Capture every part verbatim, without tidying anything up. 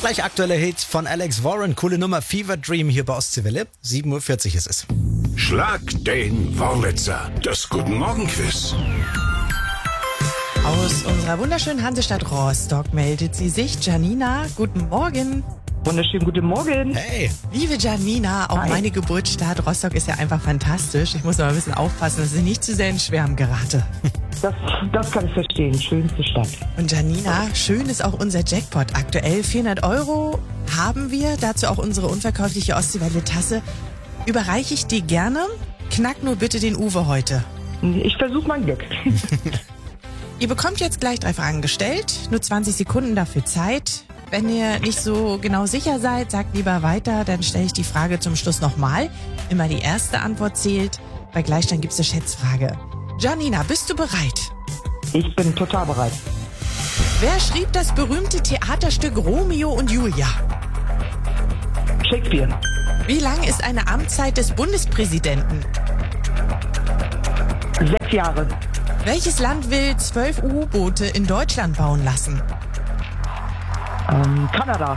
Gleich aktueller Hit von Alex Warren, coole Nummer, Fever Dream hier bei Ostseewelle. sieben Uhr vierzig ist es. Schlag den Wurlitzer, das Guten Morgen Quiz. Aus unserer wunderschönen Hansestadt Rostock meldet sie sich. Janina, guten Morgen. Wunderschönen guten Morgen. Hey. Liebe Janina, auch Hi. meine Geburtsstadt Rostock ist ja einfach fantastisch. Ich muss aber ein bisschen aufpassen, dass ich nicht zu sehr in Schwärmen gerate. Das, das kann ich verstehen. Schönste Stadt. Und Janina, schön ist auch unser Jackpot aktuell. vierhundert Euro haben wir, dazu auch unsere unverkäufliche Ostseewelle-Tasse. Überreiche ich die gerne. Knack nur bitte den Uwe heute. Ich versuche mein Glück. Ihr bekommt jetzt gleich drei Fragen gestellt, nur zwanzig Sekunden dafür Zeit. Wenn ihr nicht so genau sicher seid, sagt lieber weiter, dann stelle ich die Frage zum Schluss nochmal. Immer die erste Antwort zählt. Bei Gleichstand gibt es eine Schätzfrage. Janina, bist du bereit? Ich bin total bereit. Wer schrieb das berühmte Theaterstück Romeo und Julia? Shakespeare. Wie lang ist eine Amtszeit des Bundespräsidenten? Sechs Jahre. Welches Land will zwölf U-Boote in Deutschland bauen lassen? Ähm, Kanada.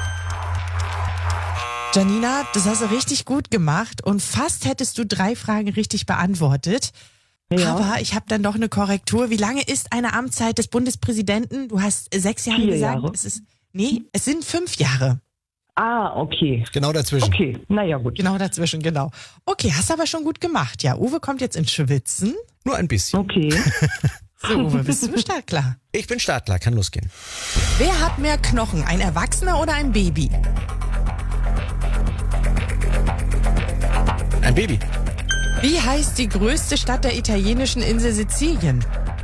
Janina, das hast du richtig gut gemacht und fast hättest du drei Fragen richtig beantwortet. Ja. Aber ich habe dann doch eine Korrektur. Wie lange ist eine Amtszeit des Bundespräsidenten? Du hast sechs Jahre Vier gesagt. Jahre. Es ist, nee, es sind fünf Jahre. Ah, okay. Genau dazwischen. Okay, naja gut. Genau dazwischen, genau. Okay, hast aber schon gut gemacht. Ja, Uwe kommt jetzt ins Schwitzen. Nur ein bisschen. Okay. So, Uwe, bist du startklar? Ich bin startklar, kann losgehen. Wer hat mehr Knochen, ein Erwachsener oder ein Baby? Ein Baby. Wie heißt die größte Stadt der italienischen Insel Sizilien?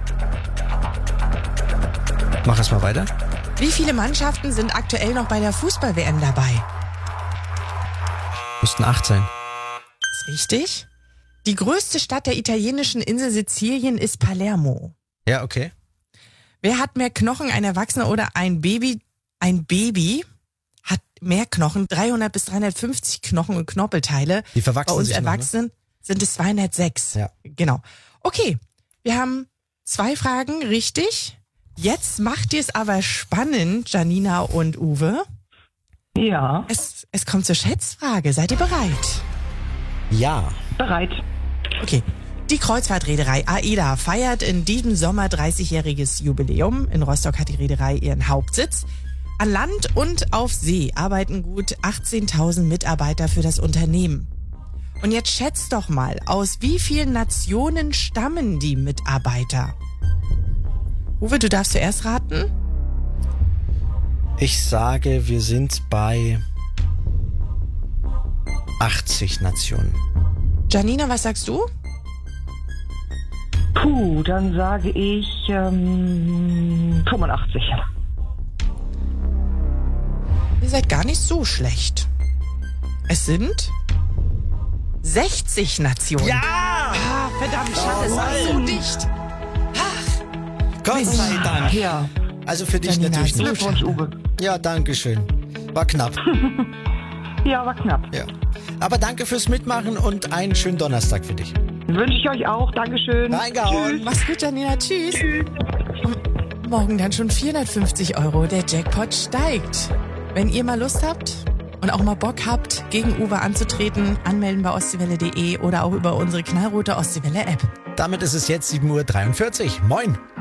Mach es mal weiter. Wie viele Mannschaften sind aktuell noch bei der Fußball-W M dabei? Müssten acht sein. Ist richtig. Die größte Stadt der italienischen Insel Sizilien ist Palermo. Ja, okay. Wer hat mehr Knochen, ein Erwachsener oder ein Baby? Ein Baby hat mehr Knochen, dreihundert bis dreihundertfünfzig Knochen und Knorpelteile. Die verwachsen Bei uns sich noch, ne? Erwachsenen sind es zweihundertsechs. Ja. Genau. Okay, wir haben zwei Fragen richtig. Jetzt macht ihr es aber spannend, Janina und Uwe. Ja, Es, es kommt zur Schätzfrage. Seid ihr bereit? Ja. bereit. Okay. Die Kreuzfahrtreederei AIDA feiert in diesem Sommer dreißigjähriges Jubiläum. In Rostock hat die Reederei ihren Hauptsitz. An Land und auf See arbeiten gut achtzehntausend Mitarbeiter für das Unternehmen. Und jetzt schätzt doch mal, aus wie vielen Nationen stammen die Mitarbeiter? Uwe, du darfst zuerst raten. Ich sage, wir sind bei achtzig Nationen. Janina, was sagst du? Puh, dann sage ich ähm, fünfundachtzig. Ihr seid gar nicht so schlecht. Es sind sechzig Nationen. Ja! Ah, verdammt, schade, es war so dicht. Gott sei Dank. Ja, Also für dich Janina, natürlich so nicht. Glückwunsch, Uwe. Ja, danke schön. War knapp. Ja, war knapp. Ja. Aber danke fürs Mitmachen und einen schönen Donnerstag für dich. Wünsche ich euch auch. Dankeschön. Reingehauen. Mach's gut, Janina. Tschüss. M- Morgen dann schon vierhundertfünfzig Euro. Der Jackpot steigt. Wenn ihr mal Lust habt und auch mal Bock habt, gegen Uwe anzutreten, anmelden bei ostseewelle punkt de oder auch über unsere knallrote Ostseewelle-App. Damit ist es jetzt sieben Uhr dreiundvierzig. Moin.